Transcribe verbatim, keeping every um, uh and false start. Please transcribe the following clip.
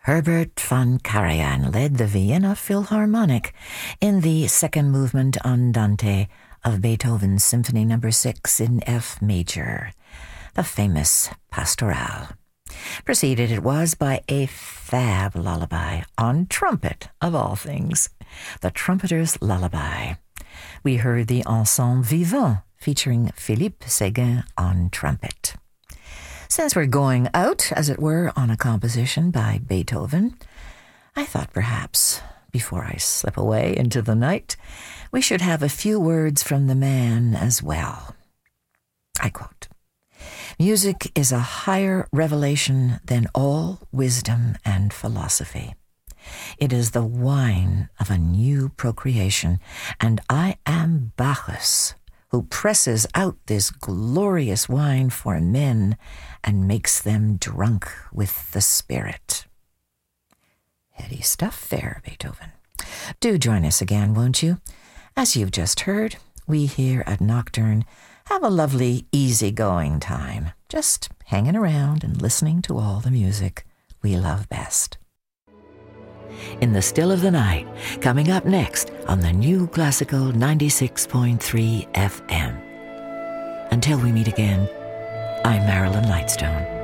Herbert von Karajan led the Vienna Philharmonic in the second movement Andante of Beethoven's Symphony Number six in F major, the famous Pastoral. Preceded it was by a fab lullaby on trumpet, of all things, the Trumpeter's Lullaby. We heard the Ensemble Vivant featuring Philippe Séguin on trumpet. Since we're going out, as it were, on a composition by Beethoven, I thought perhaps, before I slip away into the night, we should have a few words from the man as well. I quote, "Music is a higher revelation than all wisdom and philosophy. It is the wine of a new procreation, and I am Bacchus, who presses out this glorious wine for men and makes them drunk with the spirit." Heady stuff there, Beethoven. Do join us again, won't you? As you've just heard, we here at Nocturne have a lovely, easygoing time, just hanging around and listening to all the music we love best. In the Still of the Night, coming up next on the New Classical ninety-six point three F M. Until we meet again, I'm Marilyn Lightstone.